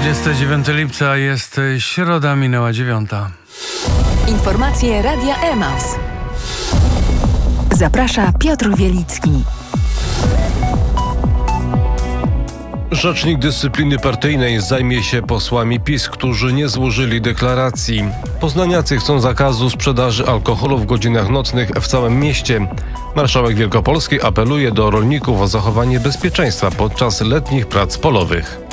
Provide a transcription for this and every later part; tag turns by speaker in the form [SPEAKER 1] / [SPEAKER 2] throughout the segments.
[SPEAKER 1] 29 lipca jest środa, minęła 9.
[SPEAKER 2] Informacje Radia Emaus. Zaprasza Piotr Wielicki.
[SPEAKER 3] Rzecznik Dyscypliny Partyjnej zajmie się posłami PiS, którzy nie złożyli deklaracji. Poznaniacy chcą zakazu sprzedaży alkoholu w godzinach nocnych w całym mieście. Marszałek Wielkopolski apeluje do rolników o zachowanie bezpieczeństwa podczas letnich prac polowych.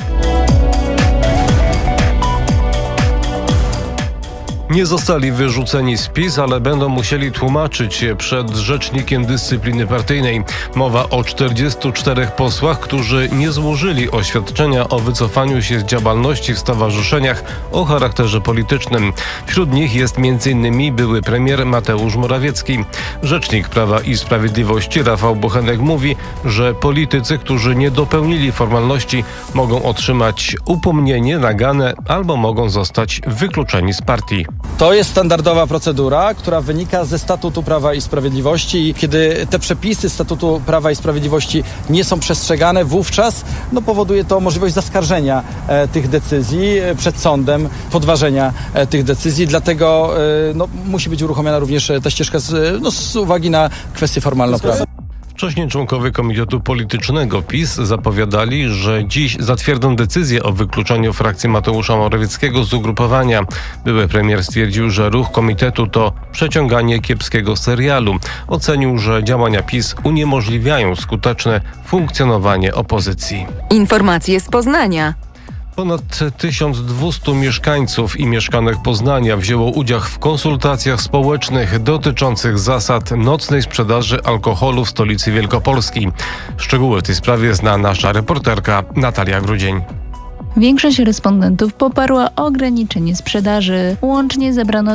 [SPEAKER 3] Nie zostali wyrzuceni z PiS, ale będą musieli tłumaczyć się przed Rzecznikiem Dyscypliny Partyjnej. Mowa o 44 posłach, którzy nie złożyli oświadczenia o wycofaniu się z działalności w stowarzyszeniach o charakterze politycznym. Wśród nich jest m.in. były premier Mateusz Morawiecki. Rzecznik Prawa i Sprawiedliwości Rafał Bochenek mówi, że politycy, którzy nie dopełnili formalności, mogą otrzymać upomnienie, naganę albo mogą zostać wykluczeni z partii.
[SPEAKER 4] To jest standardowa procedura, która wynika ze Statutu Prawa i Sprawiedliwości i kiedy te przepisy Statutu Prawa i Sprawiedliwości nie są przestrzegane, wówczas powoduje to możliwość zaskarżenia tych decyzji przed sądem, podważenia tych decyzji. Dlatego musi być uruchomiona również ta ścieżka z uwagi na kwestie formalno-prawne.
[SPEAKER 3] Wcześniej członkowie Komitetu Politycznego PiS zapowiadali, że dziś zatwierdzą decyzję o wykluczeniu frakcji Mateusza Morawieckiego z ugrupowania. Były premier stwierdził, że ruch komitetu to przeciąganie kiepskiego serialu. Ocenił, że działania PiS uniemożliwiają skuteczne funkcjonowanie opozycji.
[SPEAKER 2] Informacje z Poznania.
[SPEAKER 3] Ponad 1200 mieszkańców i mieszkanek Poznania wzięło udział w konsultacjach społecznych dotyczących zasad nocnej sprzedaży alkoholu w stolicy Wielkopolski. Szczegóły w tej sprawie zna nasza reporterka Natalia Grudzień.
[SPEAKER 5] Większość respondentów poparła ograniczenie sprzedaży. Łącznie zebrano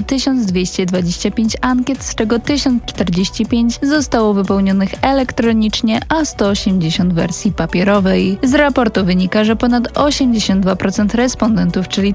[SPEAKER 5] 1225 ankiet, z czego 1045 zostało wypełnionych elektronicznie, a 180 w wersji papierowej. Z raportu wynika, że ponad 82% respondentów, czyli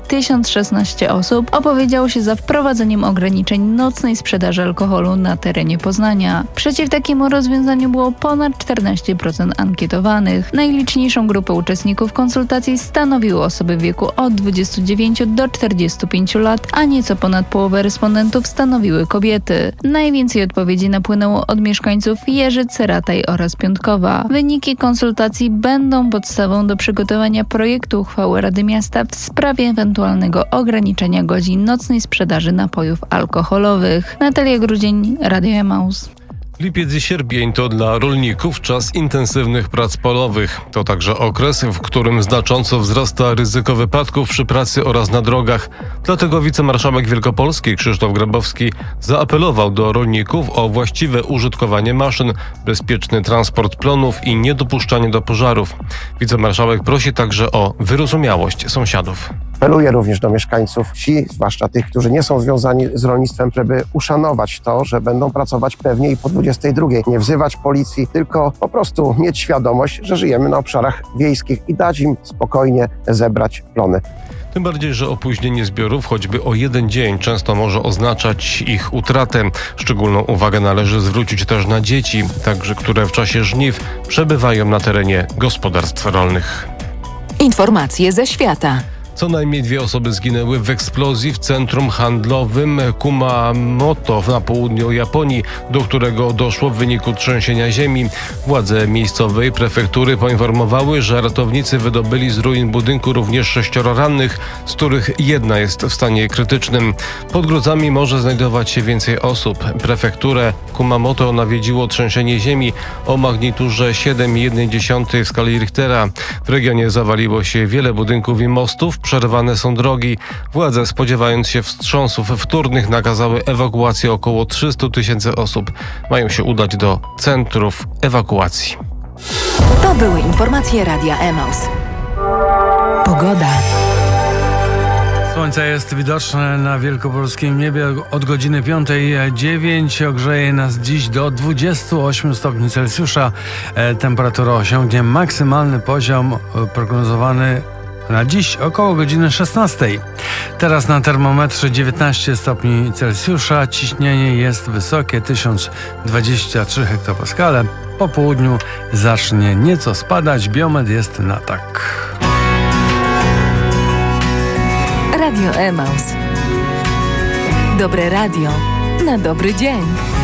[SPEAKER 5] 1016 osób, opowiedziało się za wprowadzeniem ograniczeń nocnej sprzedaży alkoholu na terenie Poznania. Przeciw takiemu rozwiązaniu było ponad 14% ankietowanych. Najliczniejszą grupę uczestników konsultacji stanowiły osoby w wieku od 29 do 45 lat, a nieco ponad połowę respondentów stanowiły kobiety. Najwięcej odpowiedzi napłynęło od mieszkańców Jeżyc, Rataj oraz Piątkowa. Wyniki konsultacji będą podstawą do przygotowania projektu uchwały Rady Miasta w sprawie ewentualnego ograniczenia godzin nocnej sprzedaży napojów alkoholowych. Natalia Grudzień, Radio Emaus.
[SPEAKER 3] Lipiec i sierpień to dla rolników czas intensywnych prac polowych. To także okres, w którym znacząco wzrasta ryzyko wypadków przy pracy oraz na drogach. Dlatego wicemarszałek Wielkopolski Krzysztof Grabowski zaapelował do rolników o właściwe użytkowanie maszyn, bezpieczny transport plonów i niedopuszczanie do pożarów. Wicemarszałek prosi także o wyrozumiałość sąsiadów.
[SPEAKER 6] Apeluję również do mieszkańców wsi, zwłaszcza tych, którzy nie są związani z rolnictwem, żeby uszanować to, że będą pracować pewnie i po 22. Nie wzywać policji, tylko po prostu mieć świadomość, że żyjemy na obszarach wiejskich i dać im spokojnie zebrać plony.
[SPEAKER 3] Tym bardziej, że opóźnienie zbiorów choćby o jeden dzień często może oznaczać ich utratę. Szczególną uwagę należy zwrócić też na dzieci, także które w czasie żniw przebywają na terenie gospodarstw rolnych.
[SPEAKER 2] Informacje ze świata.
[SPEAKER 3] Co najmniej 2 osoby zginęły w eksplozji w centrum handlowym Kumamoto na południu Japonii, do którego doszło w wyniku trzęsienia ziemi. Władze miejscowej prefektury poinformowały, że ratownicy wydobyli z ruin budynku również 6 rannych, z których 1 jest w stanie krytycznym. Pod gruzami może znajdować się więcej osób. Prefekturę Kumamoto nawiedziło trzęsienie ziemi o magniturze 7,1 w skali Richtera. W regionie zawaliło się wiele budynków i mostów, przerwane są drogi. Władze, spodziewając się wstrząsów wtórnych, nakazały ewakuację około 300 000 osób. Mają się udać do centrów ewakuacji.
[SPEAKER 2] To były informacje Radia Emaus. Pogoda.
[SPEAKER 1] Słońce jest widoczne na wielkopolskim niebie od godziny 5:09. Ogrzeje nas dziś do 28 stopni Celsjusza. Temperatura osiągnie maksymalny poziom prognozowany na dziś około godziny 16. Teraz na termometrze 19 stopni Celsjusza. Ciśnienie jest wysokie, 1023 hektopaskale. Po południu zacznie nieco spadać. Biometr jest na tak.
[SPEAKER 2] Radio Emaus. Dobre radio na dobry dzień.